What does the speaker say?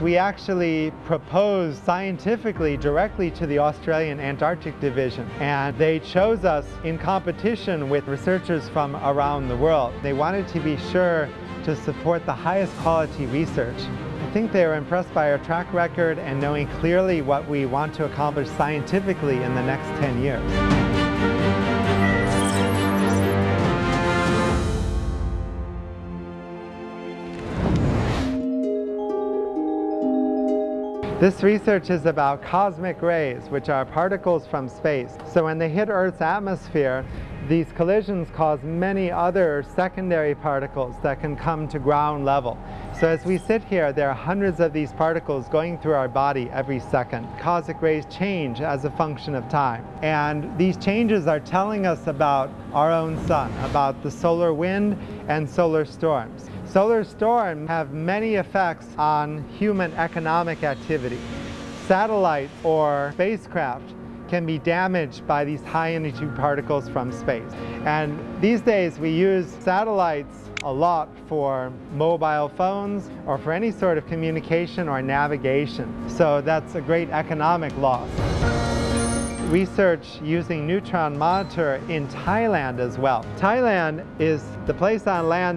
We actually proposed scientifically directly to the Australian Antarctic Division, and they chose us in competition with researchers from around the world. They wanted to be sure to support the highest quality research. I think they were impressed by our track record and knowing clearly what we want to accomplish scientifically in the next 10 years. This research is about cosmic rays, which are particles from space. So when they hit Earth's atmosphere, these collisions cause many other secondary particles that can come to ground level. So as we sit here, there are hundreds of these particles going through our body every second. Cosmic rays change as a function of time. And these changes are telling us about our own sun, about the solar wind and solar storms. Solar storms have many effects on human economic activity. Satellites or spacecraft can be damaged by these high-energy particles from space. And these days we use satellites a lot for mobile phones or for any sort of communication or navigation. So that's a great economic loss. Research using neutron monitor in Thailand as well. Thailand is the place on land